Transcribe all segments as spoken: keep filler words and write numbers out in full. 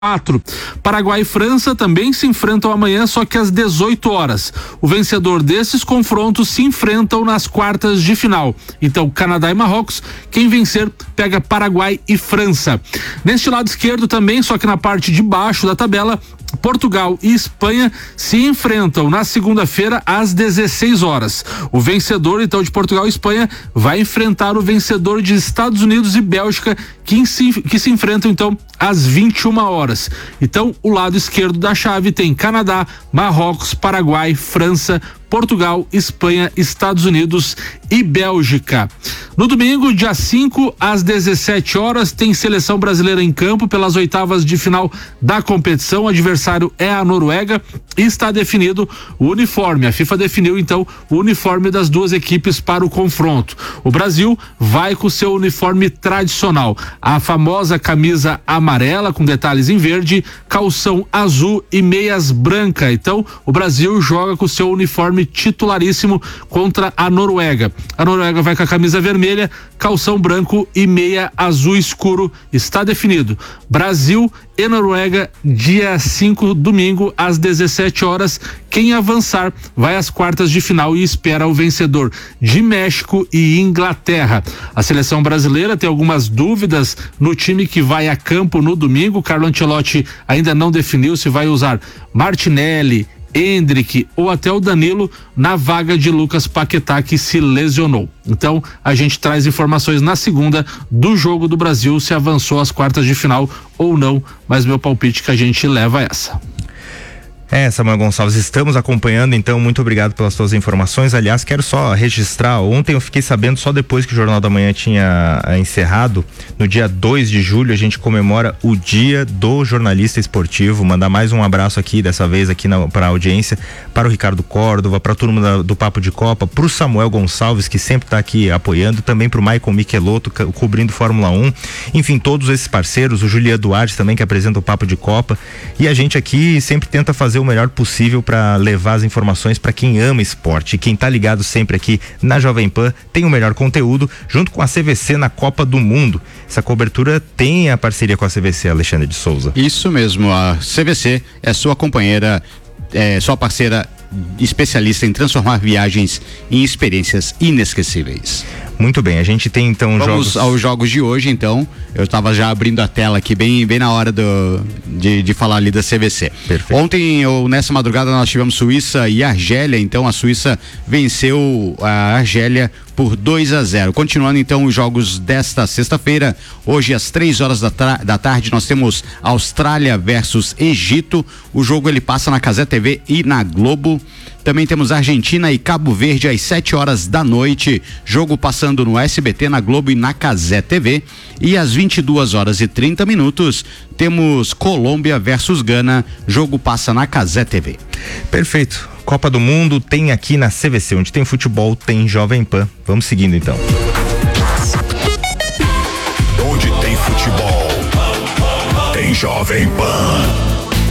quatro. Paraguai e França também se enfrentam amanhã, só que às dezoito horas. O vencedor desses confrontos se enfrentam nas quartas de final. Então, Canadá e Marrocos, quem vencer pega Paraguai e França. Neste lado esquerdo também, só que na parte de baixo da tabela, Portugal e Espanha se enfrentam na segunda-feira às dezesseis horas. O vencedor, então, de Portugal e Espanha vai enfrentar o vencedor de Estados Unidos e Bélgica, que se, que se enfrentam, então, às vinte e uma horas. Então, o lado esquerdo da chave tem Canadá, Marrocos, Paraguai, França, Portugal, Espanha, Estados Unidos e Bélgica. No domingo, dia cinco, às dezessete horas, tem seleção brasileira em campo pelas oitavas de final da competição. O adversário é a Noruega e está definido o uniforme. A FIFA definiu, então, o uniforme das duas equipes para o confronto. O Brasil vai com o seu uniforme tradicional, a famosa camisa amarela com detalhes em verde, calção azul e meias branca. Então, o Brasil joga com o seu uniforme titularíssimo contra a Noruega. A Noruega vai com a camisa vermelha, calção branco e meia azul escuro. Está definido. Brasil e Noruega, dia cinco, domingo, às dezessete horas. Quem avançar vai às quartas de final e espera o vencedor de México e Inglaterra. A seleção brasileira tem algumas dúvidas no time que vai a campo no domingo. Carlo Ancelotti ainda não definiu se vai usar Martinelli, Endrick ou até o Danilo na vaga de Lucas Paquetá, que se lesionou. Então a gente traz informações na segunda do jogo do Brasil, se avançou às quartas de final ou não, mas meu palpite que a gente leva essa. É, Samuel Gonçalves, estamos acompanhando, então muito obrigado pelas suas informações. Aliás, quero só registrar, ontem eu fiquei sabendo só depois que o Jornal da Manhã tinha uh, encerrado, no dia dois de julho a gente comemora o Dia do Jornalista Esportivo. Mandar mais um abraço aqui, dessa vez aqui para a audiência, para o Ricardo Córdova, para a turma da, do Papo de Copa, para o Samuel Gonçalves, que sempre está aqui apoiando, também para o Michael Michelotto, cobrindo Fórmula um, enfim, todos esses parceiros, o Juliano Duarte também, que apresenta o Papo de Copa, e a gente aqui sempre tenta fazer o melhor possível para levar as informações para quem ama esporte. E quem tá ligado sempre aqui na Jovem Pan tem o melhor conteúdo, junto com a C V C na Copa do Mundo. Essa cobertura tem a parceria com a C V C, Alexandre de Souza. Isso mesmo, a C V C é sua companheira, é sua parceira especialista em transformar viagens em experiências inesquecíveis. Muito bem, a gente tem então Vamos jogos... aos jogos de hoje, então. Eu estava já abrindo a tela aqui bem, bem na hora do, de, de falar ali da C V C. Perfeito. Ontem, ou nessa madrugada, nós tivemos Suíça e Argélia, então a Suíça venceu a Argélia por dois a zero. Continuando então os jogos desta sexta-feira, hoje às três horas da, da tarde nós temos Austrália versus Egito. O jogo ele passa na Cazé T V e na Globo. Também temos Argentina e Cabo Verde às sete horas da noite, jogo passando no S B T, na Globo e na Cazé T V. E às vinte e duas horas e trinta minutos temos Colômbia versus Gana, jogo passa na Cazé T V. Perfeito. Copa do Mundo tem aqui na C V C, onde tem futebol, tem Jovem Pan. Vamos seguindo então. Onde tem futebol, tem Jovem Pan.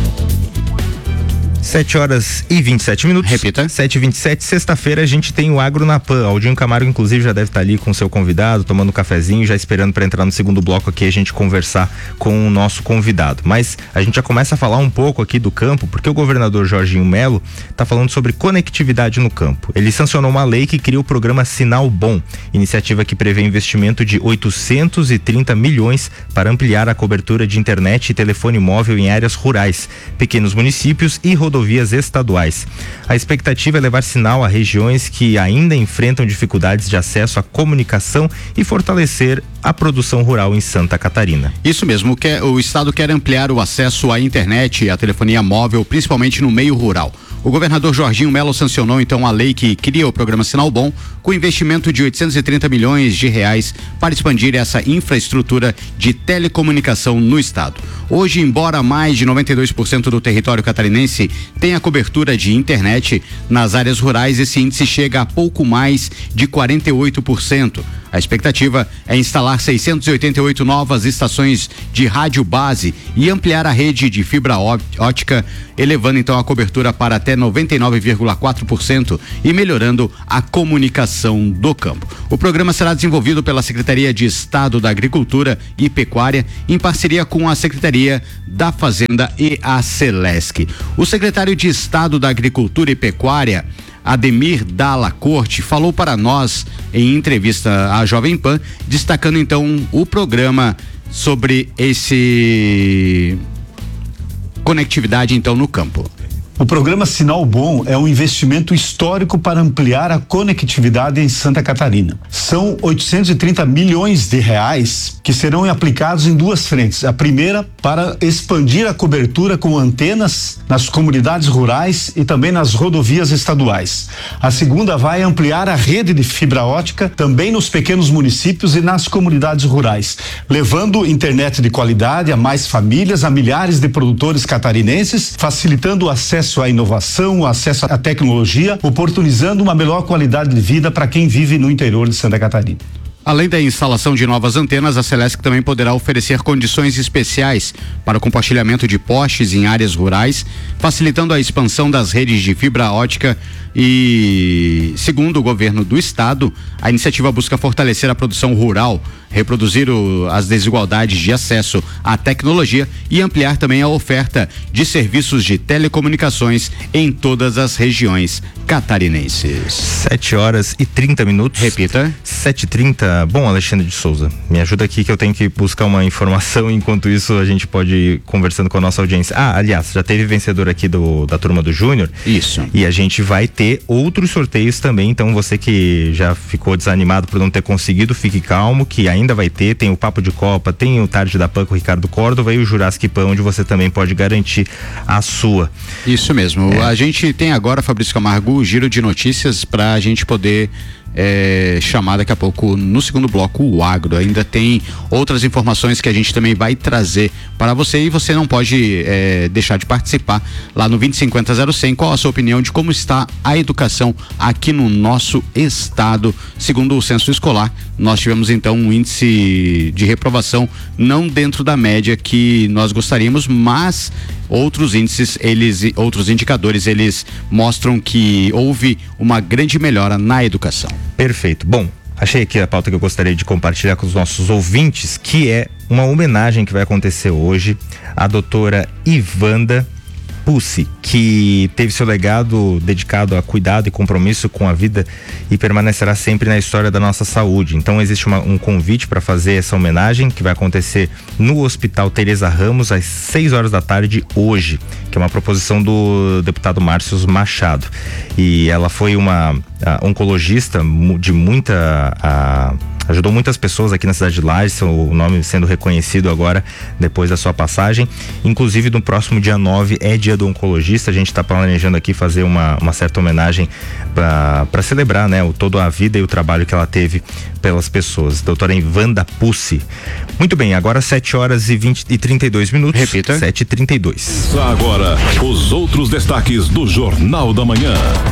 sete horas e vinte e sete minutos. Repita. sete e vinte e sete, sexta-feira a gente tem o Agro na Pan. Aldinho Camargo, inclusive, já deve estar ali com o seu convidado, tomando um cafezinho, já esperando para entrar no segundo bloco aqui, a gente conversar com o nosso convidado. Mas a gente já começa a falar um pouco aqui do campo, porque o governador Jorginho Melo está falando sobre conectividade no campo. Ele sancionou uma lei que cria o programa Sinal Bom, iniciativa que prevê investimento de oitocentos e trinta milhões para ampliar a cobertura de internet e telefone móvel em áreas rurais, pequenos municípios e rodoviários rodovias estaduais. A expectativa é levar sinal a regiões que ainda enfrentam dificuldades de acesso à comunicação e fortalecer a produção rural em Santa Catarina. Isso mesmo, que o estado quer ampliar o acesso à internet e à telefonia móvel, principalmente no meio rural. O governador Jorginho Melo sancionou então a lei que cria o programa Sinal Bom, com investimento de oitocentos e trinta milhões de reais para expandir essa infraestrutura de telecomunicação no estado. Hoje, embora mais de noventa e dois por cento do território catarinense tenha cobertura de internet, nas áreas rurais esse índice chega a pouco mais de quarenta e oito por cento. A expectativa é instalar instalar seiscentas e oitenta e oito novas estações de rádio base e ampliar a rede de fibra óptica, elevando então a cobertura para até noventa e nove vírgula quatro por cento e melhorando a comunicação do campo. O programa será desenvolvido pela Secretaria de Estado da Agricultura e Pecuária em parceria com a Secretaria da Fazenda e a Celesc. O secretário de Estado da Agricultura e Pecuária, Ademir Dalla Corte, falou para nós em entrevista à Jovem Pan, destacando então o programa sobre esse conectividade então no campo. O programa Sinal Bom é um investimento histórico para ampliar a conectividade em Santa Catarina. São oitocentos e trinta milhões de reais que serão aplicados em duas frentes. A primeira, para expandir a cobertura com antenas nas comunidades rurais e também nas rodovias estaduais. A segunda vai ampliar a rede de fibra ótica também nos pequenos municípios e nas comunidades rurais, levando internet de qualidade a mais famílias, a milhares de produtores catarinenses, facilitando o acesso à inovação, o acesso à tecnologia, oportunizando uma melhor qualidade de vida para quem vive no interior de Santa Catarina. Além da instalação de novas antenas, a Celesc também poderá oferecer condições especiais para o compartilhamento de postes em áreas rurais, facilitando a expansão das redes de fibra ótica e, segundo o governo do estado, a iniciativa busca fortalecer a produção rural, reproduzir o, as desigualdades de acesso à tecnologia e ampliar também a oferta de serviços de telecomunicações em todas as regiões catarinenses. sete horas e trinta minutos. Repita. sete e trinta. Bom, Alexandre de Souza, me ajuda aqui que eu tenho que buscar uma informação, enquanto isso a gente pode ir conversando com a nossa audiência. Ah, aliás, já teve vencedor aqui do, da turma do Júnior. Isso. E a gente vai ter outros sorteios também, então você que já ficou desanimado por não ter conseguido, fique calmo que ainda vai ter, tem o Papo de Copa, tem o Tarde da Pan com o Ricardo Córdova e o Jurassic Pan, onde você também pode garantir a sua. Isso mesmo, é. A gente tem agora, Fabrício Camargo, o giro de notícias para a gente poder É, chamar daqui a pouco no segundo bloco o agro. Ainda tem outras informações que a gente também vai trazer para você e você não pode é, deixar de participar lá no vinte e cinquenta zero cem. Qual a sua opinião de como está a educação aqui no nosso estado? Segundo o censo escolar, nós tivemos então um índice de reprovação não dentro da média que nós gostaríamos, mas outros índices, eles, outros indicadores, eles mostram que houve uma grande melhora na educação. Perfeito. Bom, achei aqui a pauta que eu gostaria de compartilhar com os nossos ouvintes, que é uma homenagem que vai acontecer hoje à doutora Ivanda Pussi, que teve seu legado dedicado a cuidado e compromisso com a vida e permanecerá sempre na história da nossa saúde. Então existe uma, um convite para fazer essa homenagem que vai acontecer no Hospital Teresa Ramos às seis horas da tarde hoje, que é uma proposição do deputado Márcio Machado. E ela foi uma a, oncologista de muita a, ajudou muitas pessoas aqui na cidade de Lages, o nome sendo reconhecido agora depois da sua passagem. Inclusive no próximo dia nove é dia do oncologista, a gente está planejando aqui fazer uma, uma certa homenagem para celebrar, né, o, toda a vida e o trabalho que ela teve pelas pessoas. Doutora Ivanda Pussi. Muito bem, agora sete horas e vinte e trinta e dois minutos. Repita. sete e trinta e dois. Agora, os outros destaques do Jornal da Manhã.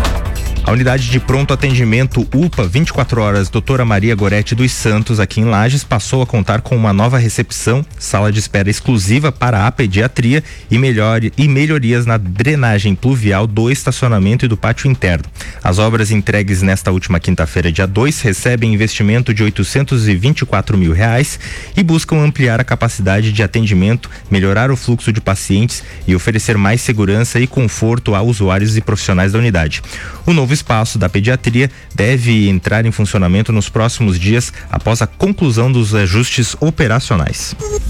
A unidade de pronto atendimento U P A vinte e quatro horas Doutora Maria Gorete dos Santos, aqui em Lages, passou a contar com uma nova recepção, sala de espera exclusiva para a pediatria e, melhor, e melhorias na drenagem pluvial do estacionamento e do pátio interno. As obras entregues nesta última quinta-feira, dia dois, recebem investimento de oitocentos e vinte e quatro mil reais e buscam ampliar a capacidade de atendimento, melhorar o fluxo de pacientes e oferecer mais segurança e conforto a usuários e profissionais da unidade. O novo espaço da pediatria deve entrar em funcionamento nos próximos dias após a conclusão dos ajustes operacionais.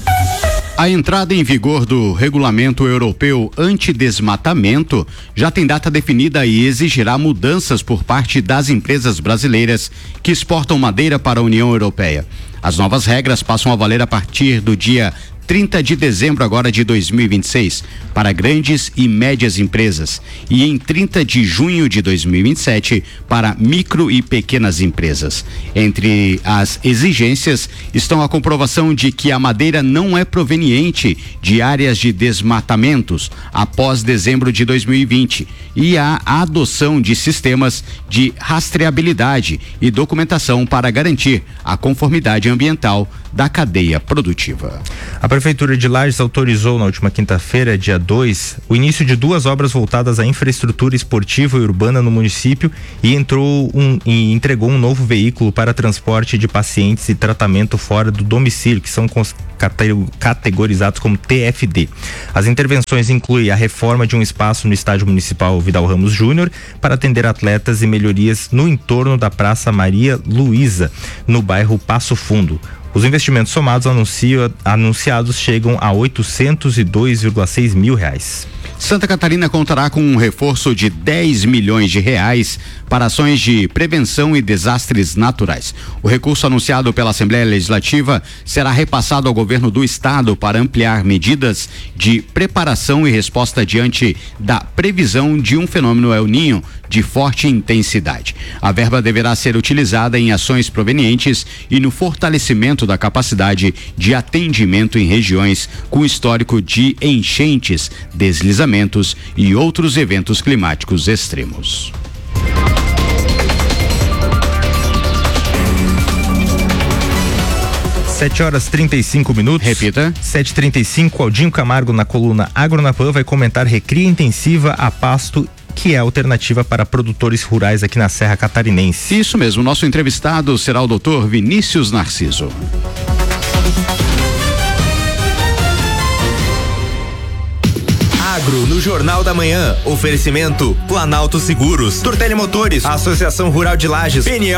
A entrada em vigor do Regulamento Europeu Antidesmatamento já tem data definida e exigirá mudanças por parte das empresas brasileiras que exportam madeira para a União Europeia. As novas regras passam a valer a partir do dia trinta de dezembro agora de dois mil e vinte e seis para grandes e médias empresas e em trinta de junho de dois mil e vinte e sete para micro e pequenas empresas. Entre as exigências estão a comprovação de que a madeira não é proveniente de áreas de desmatamentos após dezembro de dois mil e vinte e a adoção de sistemas de rastreabilidade e documentação para garantir a conformidade ambiental da cadeia produtiva. A Prefeitura de Lages autorizou na última quinta-feira, dia dois, o início de duas obras voltadas à infraestrutura esportiva e urbana no município e entrou um, e entregou um novo veículo para transporte de pacientes e tratamento fora do domicílio, que são categorizados como T F D. As intervenções incluem a reforma de um espaço no Estádio Municipal Vidal Ramos Júnior para atender atletas e melhorias no entorno da Praça Maria Luísa, no bairro Passo Fundo. Os investimentos somados anuncia, anunciados chegam a oitocentos e dois vírgula seis mil reais. Santa Catarina contará com um reforço de dez milhões de reais para ações de prevenção e desastres naturais. O recurso anunciado pela Assembleia Legislativa será repassado ao governo do estado para ampliar medidas de preparação e resposta diante da previsão de um fenômeno El Niño de forte intensidade. A verba deverá ser utilizada em ações provenientes e no fortalecimento da capacidade de atendimento em regiões com histórico de enchentes, deslizamentos e outros eventos climáticos extremos. sete horas trinta e cinco minutos. Repita. sete e trinta e cinco, Aldinho Camargo na coluna Agro na Pan vai comentar recria intensiva a pasto, que é a alternativa para produtores rurais aqui na Serra Catarinense. Isso mesmo, nosso entrevistado será o doutor Vinícius Narciso. Agro no Jornal da Manhã. Oferecimento Planalto Seguros, Tortelli Motores, Associação Rural de Lages, P N L